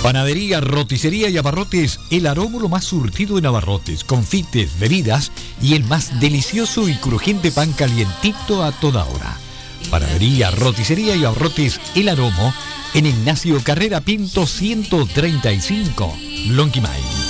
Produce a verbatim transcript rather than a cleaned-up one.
Panadería, roticería y abarrotes El Aromo, lo más surtido en abarrotes, confites, bebidas y el más delicioso y crujiente pan calientito a toda hora. Panadería, roticería y abarrotes El Aromo en Ignacio Carrera Pinto ciento treinta y cinco, Lonquimay.